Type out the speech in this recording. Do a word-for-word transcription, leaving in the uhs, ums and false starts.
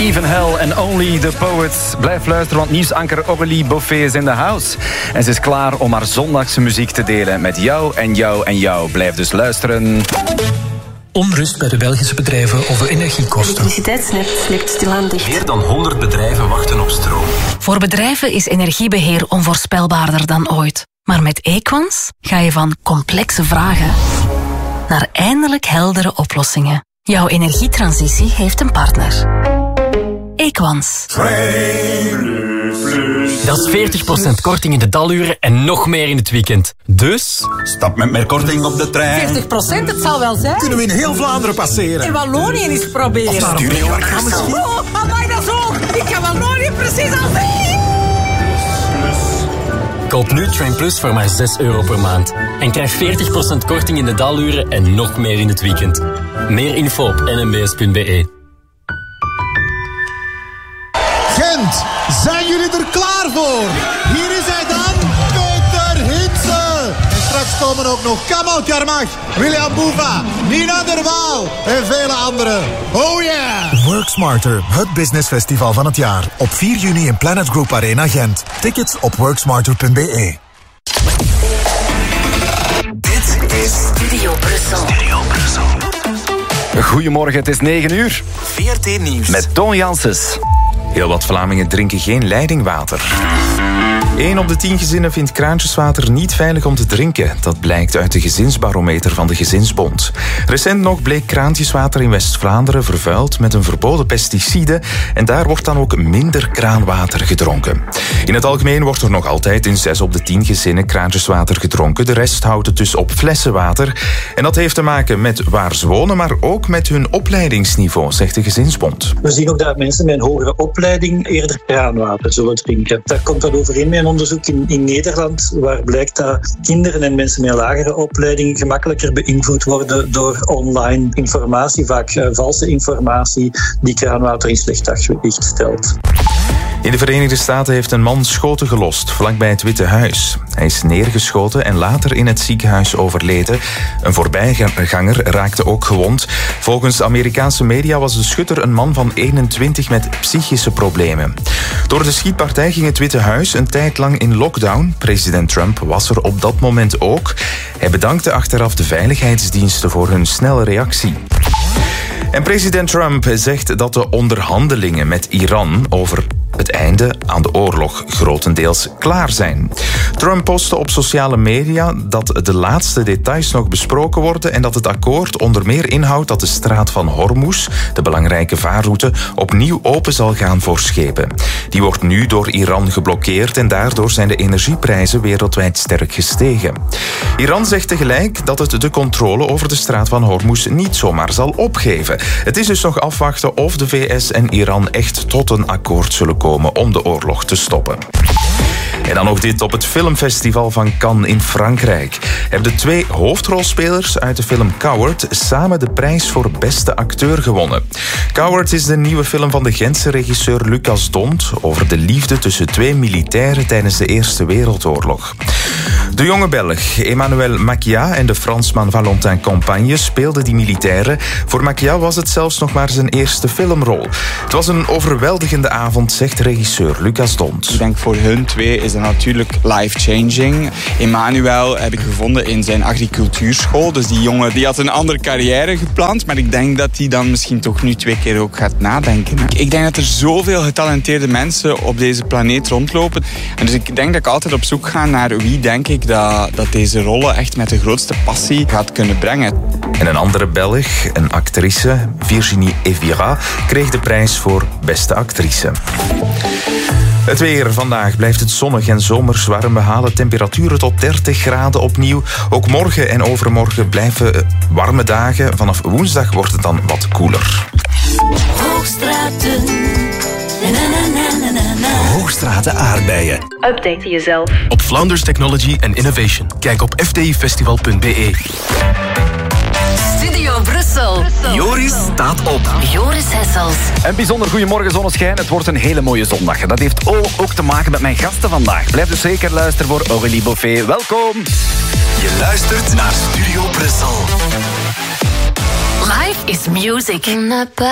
Even Hell en Only the Poets. Blijf luisteren, want nieuwsanker Aurélie Boffé is in the house. En ze is klaar om haar zondagse muziek te delen met jou en jou en jou. Blijf dus luisteren. Onrust bij de Belgische bedrijven over energiekosten. Het elektriciteitsnet ligt stilaan dicht. Meer dan honderd bedrijven wachten op stroom. Voor bedrijven is energiebeheer onvoorspelbaarder dan ooit. Maar met Equans ga je van complexe vragen naar eindelijk heldere oplossingen. Jouw energietransitie heeft een partner. Equans. Dat is veertig procent korting in de daluren en nog meer in het weekend. Dus... Stap met meer korting op de trein. veertig procent, het zal wel zijn. Kunnen we in heel Vlaanderen passeren? In Wallonië eens proberen. Of naar Studio misschien? Oh, amai, dat is hoog. Ik kan Wallonië precies al zien. Koop nu Train Plus voor maar zes euro per maand. En krijg veertig procent korting in de daluren en nog meer in het weekend. Meer info op n m b s punt b e. Gent, zijn jullie er klaar voor? Hier is hij dan, Peter Hitze. En straks komen ook nog Kamal Karmach, William Boeva, Nina der Waal en vele anderen. Oh yeah! Work Smarter, het businessfestival van het jaar. Op vier juni in Planet Group Arena Gent. Tickets op worksmarter punt b e. Dit is Studio Brussel. Studio Brussel. Goedemorgen, het is negen uur. V R T Nieuws. Met Toon Janssens. Heel wat Vlamingen drinken geen leidingwater. één op de tien gezinnen vindt kraantjeswater niet veilig om te drinken. Dat blijkt uit de gezinsbarometer van de Gezinsbond. Recent nog bleek kraantjeswater in West-Vlaanderen vervuild met een verboden pesticide en daar wordt dan ook minder kraanwater gedronken. In het algemeen wordt er nog altijd in zes op de tien gezinnen kraantjeswater gedronken. De rest houdt het dus op flessenwater. En dat heeft te maken met waar ze wonen, maar ook met hun opleidingsniveau, zegt de Gezinsbond. We zien ook dat mensen met een hogere opleiding eerder kraanwater zullen drinken. Daar komt dat overeen met een onderzoek in, in Nederland, waar blijkt dat kinderen en mensen met een lagere opleiding gemakkelijker beïnvloed worden door online informatie, vaak uh, valse informatie, die kraanwater in slecht daglicht stelt. In de Verenigde Staten heeft een man schoten gelost vlakbij het Witte Huis. Hij is neergeschoten en later in het ziekenhuis overleden. Een voorbijganger raakte ook gewond. Volgens Amerikaanse media was de schutter een man van eenentwintig met psychische problemen. Door de schietpartij ging het Witte Huis een tijd lang in lockdown. President Trump was er op dat moment ook. Hij bedankte achteraf de veiligheidsdiensten voor hun snelle reactie. En president Trump zegt dat de onderhandelingen met Iran over het einde aan de oorlog grotendeels klaar zijn. Trump postte op sociale media dat de laatste details nog besproken worden en dat het akkoord onder meer inhoudt dat de straat van Hormuz, de belangrijke vaarroute, opnieuw open zal gaan voor schepen. Die wordt nu door Iran geblokkeerd en daardoor zijn de energieprijzen wereldwijd sterk gestegen. Iran zegt tegelijk dat het de controle over de straat van Hormuz niet zomaar zal opgeven. Het is dus nog afwachten of de V S en Iran echt tot een akkoord zullen komen om de oorlog te stoppen. En dan nog dit. Op het filmfestival van Cannes in Frankrijk hebben de twee hoofdrolspelers uit de film Coward samen de prijs voor beste acteur gewonnen. Coward is de nieuwe film van de Gentse regisseur Lucas Dont over de liefde tussen twee militairen tijdens de Eerste Wereldoorlog. De jonge Belg Emmanuel Maquia en de Fransman Valentin Compagne speelden die militairen. Voor Maquia was het zelfs nog maar zijn eerste filmrol. Het was een overweldigende avond, zegt regisseur Lucas Dont. Ik denk voor hun twee is dat natuurlijk life-changing. Emmanuel heb ik gevonden in zijn agricultuurschool. Dus die jongen die had een andere carrière gepland. Maar ik denk dat hij dan misschien toch nu twee keer ook gaat nadenken. Ik denk dat er zoveel getalenteerde mensen op deze planeet rondlopen. En dus ik denk dat ik altijd op zoek ga naar wie denk ik dat, dat deze rollen echt met de grootste passie gaat kunnen brengen. En een andere Belg, een actrice, Virginie Evira, kreeg de prijs voor beste actrice. Het weer. Vandaag blijft het zonnig en zomers warm. We halen temperaturen tot dertig graden opnieuw. Ook morgen en overmorgen blijven warme dagen. Vanaf woensdag wordt het dan wat koeler. Hoogstraten. Na, na, na, na, na. Hoogstraten aardbeien. Update jezelf. Op Flanders Technology and Innovation. Kijk op f t i festival punt b e. Studio Brussel. Joris staat op. Joris Hessels. Een bijzonder goedemorgen zonneschijn. Het wordt een hele mooie zondag. En dat heeft ook te maken met mijn gasten vandaag. Blijf dus zeker luisteren voor Aurélie Boffé. Welkom. Je luistert naar Studio Brussel. Life is music.